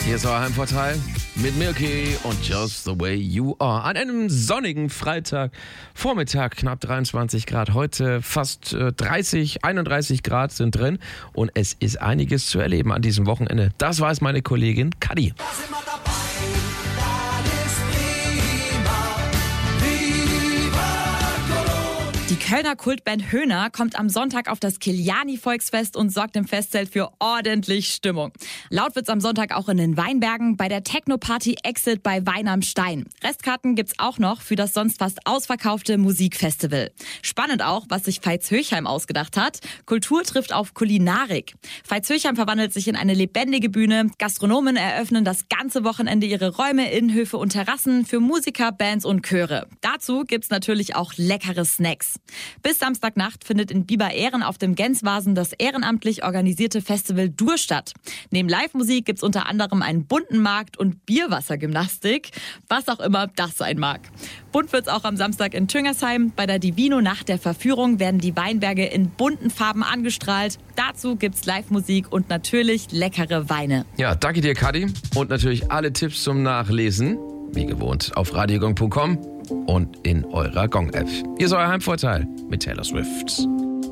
Hier ist euer Heimvorteil mit Milky und Just the Way You Are. An einem sonnigen Freitag, Vormittag, knapp 23 Grad. Heute fast 31 Grad sind drin. Und es ist einiges zu erleben an diesem Wochenende. Das weiß meine Kollegin Kadi. Die Kölner Kultband Höhner kommt am Sonntag auf das Kiliani-Volksfest und sorgt im Festzelt für ordentlich Stimmung. Laut wird's am Sonntag auch in den Weinbergen bei der Techno-Party Exit bei Wein am Stein. Restkarten gibt's auch noch für das sonst fast ausverkaufte Musikfestival. Spannend auch, was sich Veitshöchheim ausgedacht hat. Kultur trifft auf Kulinarik. Veitshöchheim verwandelt sich in eine lebendige Bühne. Gastronomen eröffnen das ganze Wochenende ihre Räume, Innenhöfe und Terrassen für Musiker, Bands und Chöre. Dazu gibt's natürlich auch leckere Snacks. Bis Samstagnacht findet in Biber-Ehren auf dem Genswasen das ehrenamtlich organisierte Festival Dur statt. Neben Live-Musik gibt's unter anderem einen bunten Markt und Bierwassergymnastik, was auch immer das sein mag. Bunt wird's auch am Samstag in Tüngersheim. Bei der Divino Nacht der Verführung werden die Weinberge in bunten Farben angestrahlt. Dazu gibt's Live-Musik und natürlich leckere Weine. Ja, danke dir, Kadi. Und natürlich alle Tipps zum Nachlesen, wie gewohnt, auf radiogong.com und in eurer Gong-App. Hier ist euer Heimvorteil mit Taylor Swift.